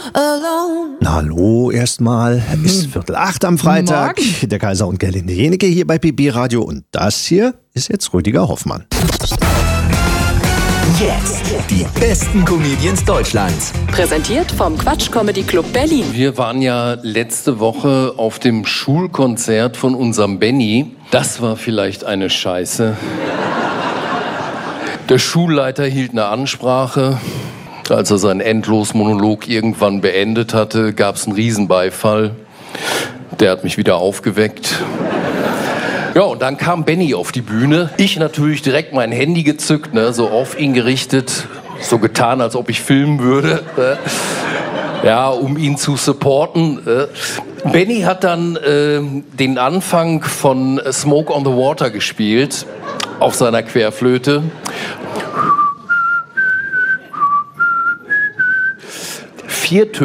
alone. Na, hallo, erstmal. Ist 7:45 am Freitag. Morgen. Der Kaiser und Gerlinde Jenecke hier bei PB Radio. Und das hier ist jetzt Rüdiger Hoffmann. Jetzt die besten Comedians Deutschlands. Präsentiert vom Quatsch Comedy Club Berlin. Wir waren ja letzte Woche auf dem Schulkonzert von unserem Benny. Das war vielleicht eine Scheiße. Der Schulleiter hielt eine Ansprache. Als er seinen Endlosmonolog irgendwann beendet hatte, gab es einen Riesenbeifall. Der hat mich wieder aufgeweckt. Ja, und dann kam Benny auf die Bühne. Ich natürlich direkt mein Handy gezückt, ne, so auf ihn gerichtet, so getan, als ob ich filmen würde. Ja, um ihn zu supporten. Benny hat dann den Anfang von Smoke on the Water gespielt auf seiner Querflöte.